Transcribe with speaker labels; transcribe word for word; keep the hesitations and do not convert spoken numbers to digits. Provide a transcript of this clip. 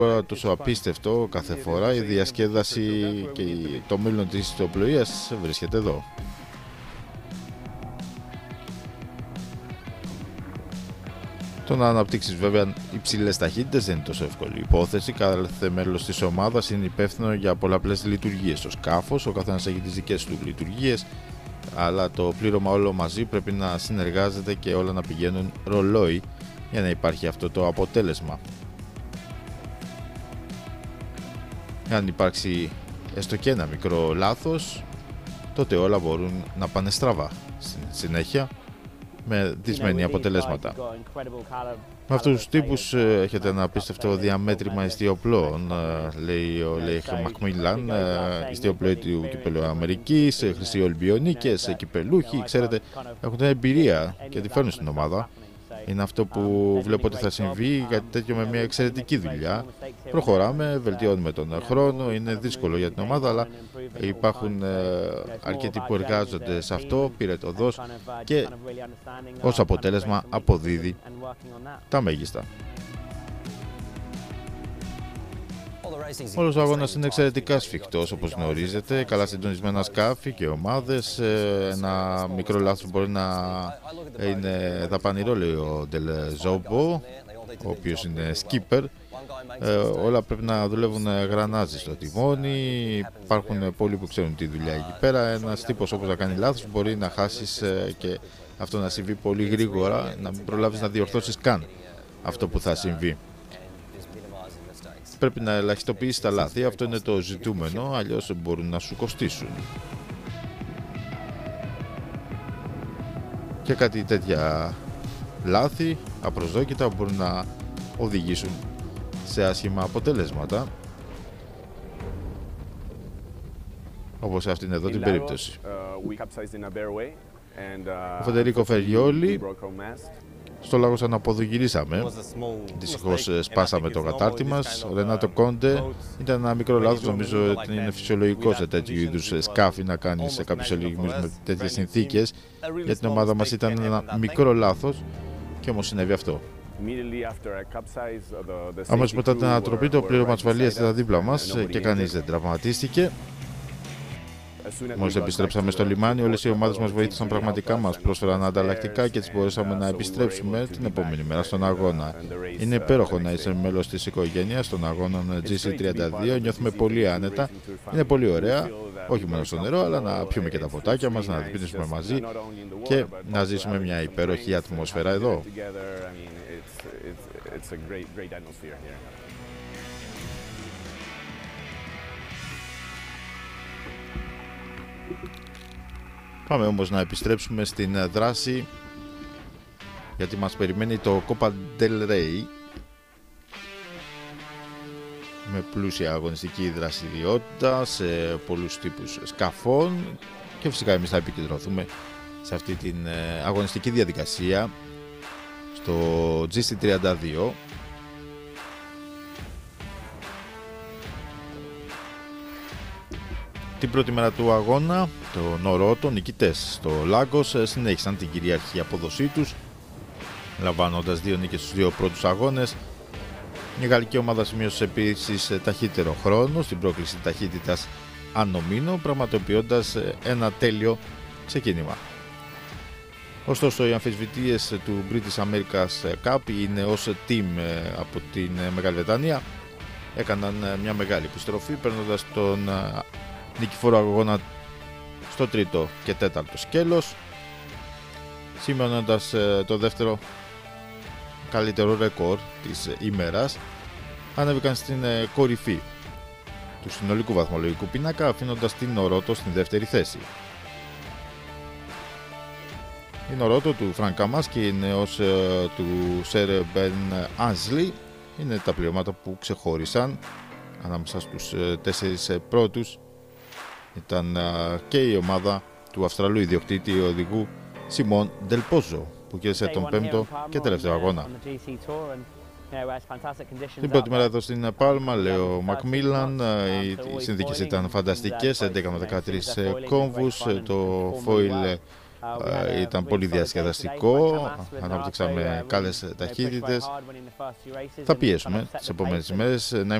Speaker 1: τόσο απίστευτο κάθε φορά, η διασκέδαση και το μέλλον της ιστιοπλοείας βρίσκεται εδώ. Το να αναπτύξεις βέβαια υψηλές ταχύτητες δεν είναι τόσο εύκολη υπόθεση. Κάθε μέλος της ομάδας είναι υπεύθυνο για πολλαπλές λειτουργίες στο σκάφος, ο καθένας έχει τις δικές του λειτουργίες, αλλά το πλήρωμα όλο μαζί πρέπει να συνεργάζεται και όλα να πηγαίνουν ρολόι για να υπάρχει αυτό το αποτέλεσμα. Αν υπάρξει έστω και ένα μικρό λάθος, τότε όλα μπορούν να πάνε στραβά στην συνέχεια με δυσμενή αποτελέσματα. Με αυτούς τους τύπους έχετε ένα απίστευτο διαμέτρημα ιστιοπλώων, λέει ο Λέιχ Μακμίλαν, ιστιοπλοή του κυπέλλου Αμερικής, χρυσοί Ολυμπιονίκες, κυπελούχοι, ξέρετε, έχουν εμπειρία και τη φέρνουν στην ομάδα. Είναι αυτό που βλέπω ότι θα συμβεί, κάτι τέτοιο με μια εξαιρετική δουλειά. Προχωράμε, βελτιώνουμε τον χρόνο, είναι δύσκολο για την ομάδα, αλλά υπάρχουν αρκετοί που εργάζονται σε αυτό, πυρετωδώς, και ως αποτέλεσμα αποδίδει τα μέγιστα. Όλος ο αγώνας είναι εξαιρετικά σφιχτός, όπως γνωρίζετε, καλά συντονισμένα σκάφη και ομάδες. Ένα μικρό λάθος μπορεί να είναι δαπανηρό, λέει ο Ντελ Ζόμπο, ο οποίος είναι skipper. Ε, όλα πρέπει να δουλεύουν γρανάζι στο τιμόνι. Υπάρχουν πολλοί που ξέρουν τη δουλειά εκεί πέρα. Ένας τύπος όπως να κάνει λάθος μπορεί να χάσεις και αυτό να συμβεί πολύ γρήγορα, να μην προλάβεις να διορθώσεις καν αυτό που θα συμβεί. Πρέπει να ελαχιστοποιήσεις τα λάθη, αυτό είναι το ζητούμενο, αλλιώς μπορούν να σου κοστίσουν. Και κάτι τέτοια λάθη απροσδόκητα μπορούν να οδηγήσουν σε άσχημα αποτελέσματα, όπως σε αυτήν εδώ την περίπτωση. Ο Φεντερίκο Φεριόλι, στο Λάγος Αναποδογυρίσαμε, δυστυχώς σπάσαμε το κατάρτι μας. Ο Ρενάτο Κόντε ήταν ένα μικρό λάθος, νομίζω ότι είναι φυσιολογικό σε τέτοιου είδους σκάφη να κάνει σε κάποιους ελιγμούς με τέτοιες συνθήκες. Για την ομάδα μας ήταν ένα μικρό λάθος και όμως συνέβη αυτό. Αμέσως μετά την ανατροπή, το πλήρωμα ασφαλείας ήταν δίπλα μας και κανείς δεν τραυματίστηκε. Μόλις επιστρέψαμε στο λιμάνι, όλες οι ομάδες μας βοήθησαν πραγματικά, μας πρόσφεραν ανταλλακτικά και έτσι μπορέσαμε να επιστρέψουμε την επόμενη μέρα στον αγώνα. Είναι υπέροχο να είσαι μέλος της οικογένειας των αγώνων τζι σι τριάντα δύο, νιώθουμε πολύ άνετα, είναι πολύ ωραία, όχι μόνο στο νερό, αλλά να πιούμε και τα ποτάκια μας, να δειπνήσουμε μαζί και να ζήσουμε μια υπέροχη ατμόσφαιρα εδώ. Πάμε όμως να επιστρέψουμε στην δράση, γιατί μας περιμένει το Copa del Rey με πλούσια αγωνιστική δραστηριότητα σε πολλούς τύπους σκαφών και φυσικά εμείς θα επικεντρωθούμε σε αυτή την αγωνιστική διαδικασία στο τζι σι τριάντα δύο. Την πρώτη μέρα του αγώνα, το Νορότο, νικητές στο Λάγκος, συνέχισαν την κυριαρχή απόδοσή τους, λαμβάνοντας δύο νίκες στους δύο πρώτους αγώνες. Η γαλλική ομάδα σημείωσε επίσης ταχύτερο χρόνο στην πρόκληση ταχύτητας ανομίνο, πραγματοποιώντας ένα τέλειο ξεκίνημα. Ωστόσο, οι αμφισβητείες του British America's Cup, οι νεός team από την Μεγάλη Βρετανία, έκαναν μια μεγάλη επιστροφή, παίρνοντας τον νικηφόρο αγώνα στο τρίτο και τέταρτο σκέλος, σημειώνοντας το δεύτερο καλύτερο ρεκόρ της ημέρας. Ανέβηκαν στην κορυφή του συνολικού βαθμολογικού πίνακα, αφήνοντας την Νορότο στην δεύτερη θέση. Η Νορότο του Φρανκ Καμάσκι, νέος του Σερ Μπεν Άνσλι, είναι τα πληρώματα που ξεχώρισαν ανάμεσα στους τέσσερις πρώτους. Ήταν και η ομάδα του Αυστραλού ιδιοκτήτη οδηγού Σιμών Ντελπόζο, που κέρδισε τον πέμπτο και τελευταίο αγώνα. Την πρώτη μέρα εδώ στην Πάλμα, λέει ο Μακμίλαν, οι συνθήκες ήταν φανταστικές, έντεκα με δεκατρείς κόμβους, το φόιλ Ε, ήταν πολύ διασκεδαστικό, αναπτύξαμε καλές ταχύτητες. Θα πιέσουμε τις επόμενες ημέρες να